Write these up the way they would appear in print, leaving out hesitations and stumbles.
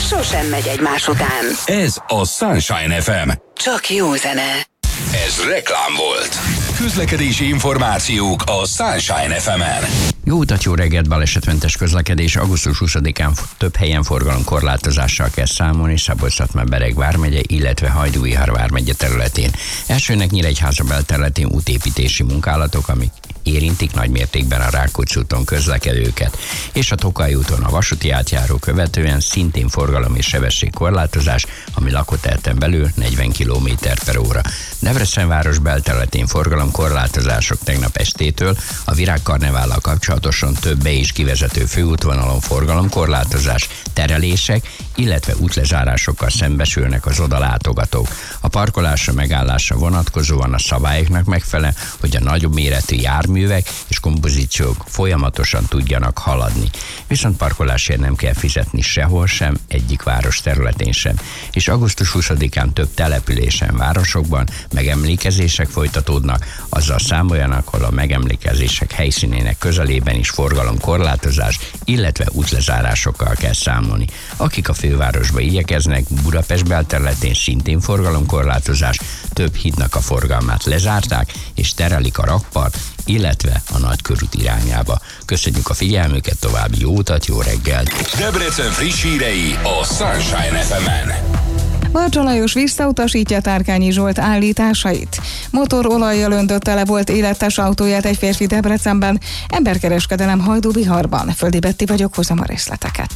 sosem megy egymás után. Ez a Sunshine FM. Csak jó zene. Ez reklám volt. Közlekedési információk a Sunshine FM-en. Jó utat, jó reggelt, balesetmentes közlekedés. Augusztus 20-án több helyen forgalomkorlátozással kell számolni Szabolcs-Szatmár-Bereg vármegye, illetve Hajdú-Bihar vármegye területén. Elsőnek Nyíregyháza belterületén útépítési munkálatok, amik érintik nagymértékben a Rákóczi úton közlekedőket, és a Tokaj úton a vasúti átjáró követően szintén forgalom és sebességkorlátozás, ami lakóterületen belül 40 km/h. Debrecen város belterületén forgalomkorlátozások tegnap estétől, a Virágkarnevállal kapcsolatosan több be- és kivezető főútvonalon forgalomkorlátozás, terelések, illetve útlezárásokkal szembesülnek az odalátogatók. A parkolásra, megállásra vonatkozóan a szabályoknak megfelel, hogy a nagyobb méretű járművek és kompozíciók folyamatosan tudjanak haladni. Viszont parkolásért nem kell fizetni sehol sem, egyik város területén sem. És augusztus 20-án több településen, városokban megemlékezések folytatódnak, azzal számoljanak, hol a megemlékezések helyszínének közelében is forgalomkorlátozás, illetve útlezárásokkal kell számolni. Akik a fővárosba igyekeznek, Budapest belterületén szintén forgalomkorlátozás, több hídnak a forgalmát lezárták, és terelik a rakpart, illetve a Nagykörút irányába. Köszönjük a figyelmüket, további jó utat, jó reggelt! Debrecen friss hírei a Sunshine FM-en. Barcsa Lajos visszautasítja Tárkányi Zsolt állításait. Motorolajjal öntött tele volt életes autóját egy férfi Debrecenben, emberkereskedelem Hajdú-Biharban. Földi Betti vagyok, hozom a részleteket.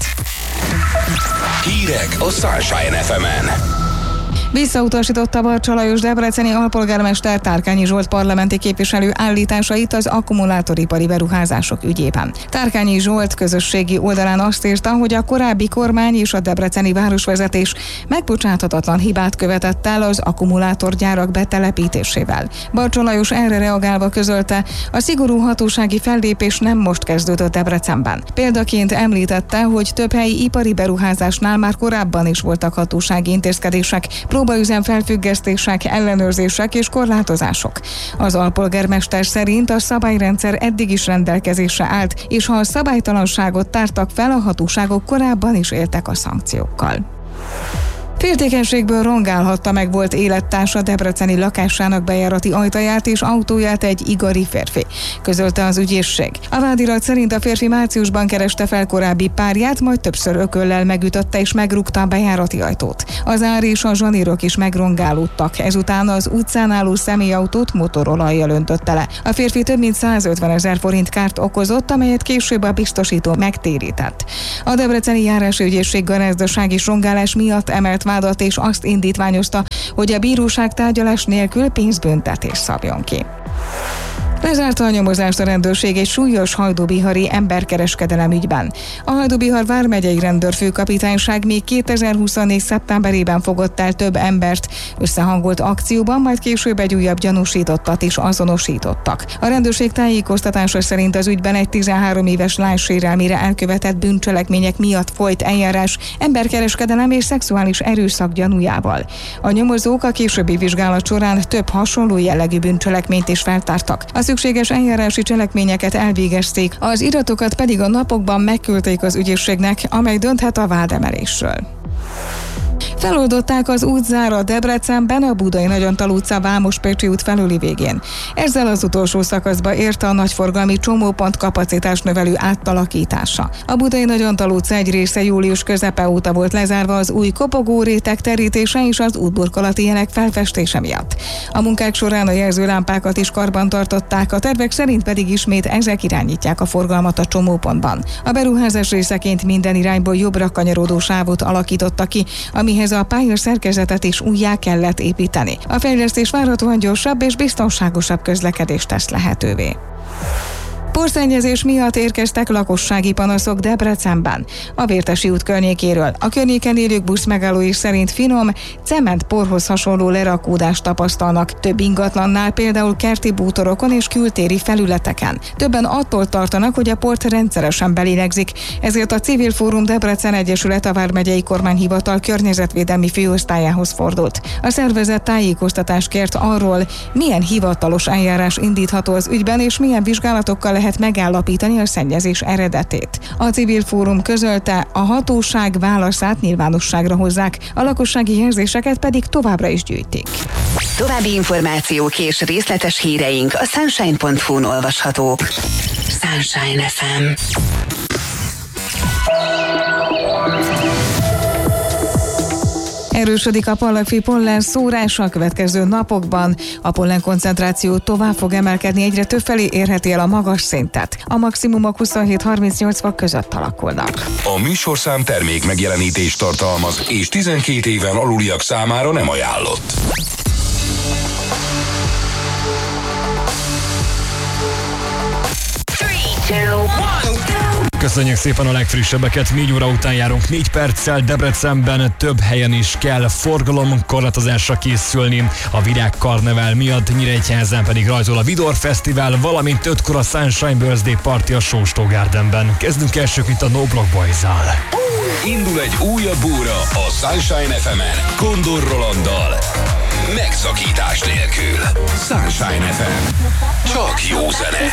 Hírek a Sunshine FM-en. Visszautasította Barcsa Lajos debreceni alpolgármester Tárkányi Zsolt parlamenti képviselő állításait az akkumulátoripari beruházások ügyében. Tárkányi Zsolt közösségi oldalán azt írta, hogy a korábbi kormány és a debreceni városvezetés megbocsáthatatlan hibát követett el az akkumulátorgyárak betelepítésével. Barcsa Lajos erre reagálva közölte, a szigorú hatósági fellépés nem most kezdődött Debrecenben. Példaként említette, hogy több helyi ipari beruházásnál már korábban is voltak hatósági intézkedések, próbaüzem felfüggesztések, ellenőrzések és korlátozások. Az alpolgármester szerint a szabályrendszer eddig is rendelkezésre állt, és ha a szabálytalanságot tártak fel, a hatóságok korábban is éltek a szankciókkal. Féltékenységből rongálhatta meg volt élettársa debreceni lakásának bejárati ajtaját és autóját egy igari férfi, közölte az ügyészség. A vádirat szerint a férfi márciusban kereste fel korábbi párját, majd többször ököllel megütötte és megrúgta a bejárati ajtót. Az ár és a zsanírok is megrongálódtak, ezután az utcán álló személyautót motorolajjal öntötte le. A férfi több mint 150 000 forint kárt okozott, amelyet később a biztosító megtérített. A debreceni járási ügyészség gazdasági rongálás miatt emelt vádat és azt indítványozta, hogy a bíróság tárgyalás nélkül pénzbüntetést szabjon ki. Lezárta a nyomozást a rendőrség egy súlyos hajdú-bihari emberkereskedelem ügyben. A Hajdú-Bihar vármegyei rendőrfőkapitányság még 2024. szeptemberében fogott el több embert, összehangolt akcióban, majd később egy újabb gyanúsítottat is azonosítottak. A rendőrség tájékoztatása szerint az ügyben egy 13 éves lány sérelmére elkövetett bűncselekmények miatt folyt eljárás emberkereskedelem és szexuális erőszak gyanújával. A nyomozók a későbbi vizsgálat során több hasonló jellegű bűncselekményt is feltártak. A szükséges eljárási cselekményeket elvégezték, az iratokat pedig a napokban megküldték az ügyészségnek, amely dönthet a vádemelésről. Feloldották az útzárat Debrecenben, a Budai Nagyantal utca Vámospécsi út felüli végén. Ezzel az utolsó szakaszba érte a nagyforgalmi csomópont kapacitás növelő átalakítása. A Budai Nagyantal utca egy része július közepe óta volt lezárva az új kopogóréteg terítése és az útburkolati jelek felfestése miatt. A munkák során a jelzőlámpákat is karbantartották, a tervek szerint pedig ismét ezek irányítják a forgalmat a csomópontban. A beruházás részeként minden irányból jobbra kanyarodó sávot alakítottak ki, amihez a pályaszerkezetet is újjá kellett építeni. A fejlesztés várhatóan gyorsabb és biztonságosabb közlekedést tesz lehetővé. Porszennyezés miatt érkeztek lakossági panaszok Debrecenben, a Vértesi út környékéről. A környéken élők buszmegállói szerint finom, cementporhoz hasonló lerakódást tapasztalnak. Több ingatlannál, például kerti bútorokon és kültéri felületeken. Többen attól tartanak, hogy a port rendszeresen belélegzik, ezért a Civil Fórum Debrecen Egyesület a vármegyei kormányhivatal környezetvédelmi főosztályához fordult. A szervezet tájékoztatást kért arról, milyen hivatalos eljárás indítható az ügyben és milyen vizsgálatokkal lehet lehet megállapítani a szennyezés eredetét. A Civil Fórum közölte, a hatóság válaszát nyilvánosságra hozzák, a lakossági jelzéseket pedig továbbra is gyűjtik. További információk és részletes híreink a sunshine.hu-n olvashatók. Sunshine FM. Erősödik a pallagfi pollen szórása a következő napokban. A pollen koncentráció tovább fog emelkedni, egyre többfelé érheti el a magas szintet. A maximumok 27-38 fok között alakulnak. A műsorszám termék megjelenítést tartalmaz, és 12 éven aluliak számára nem ajánlott. Köszönjük szépen a legfrissebbeket, 4 óra után járunk 4 perccel, Debrecenben több helyen is kell forgalomkorlátozásra készülni. A Virágkarnevál miatt, Nyíregyházán pedig rajzol a Vidor Fesztivál, valamint 5-kor a Sunshine Birthday Party a Sóstó Gardenben. Kezdünk elsőként a No Block Boys-zal. Indul egy újabb óra a Sunshine FM-en, Kondor Rolanddal. Megszakítás nélkül. Sunshine FM. Csak jó zene.